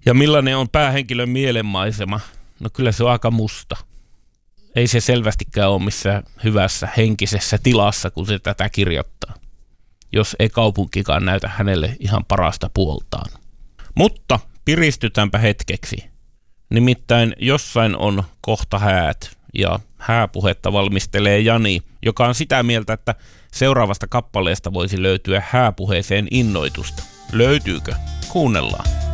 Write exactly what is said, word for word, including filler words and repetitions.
Ja millainen on päähenkilön mielenmaisema? No kyllä se on aika musta. Ei se selvästikään ole missään hyvässä henkisessä tilassa, kun se tätä kirjoittaa. Jos ei kaupunkikaan näytä hänelle ihan parasta puoltaan. Mutta piristytäänpä hetkeksi. Nimittäin jossain on kohta häät ja hääpuhetta valmistelee Jani, joka on sitä mieltä, että seuraavasta kappaleesta voisi löytyä hääpuheeseen innoitusta. Löytyykö? Kuunnellaan.